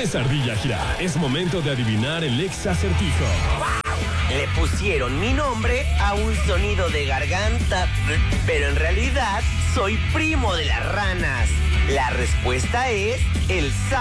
Pones ardilla a girar. Es momento de adivinar el ex acertijo. Le pusieron mi nombre a un sonido de garganta, pero en realidad soy primo de las ranas. La respuesta es el sapo.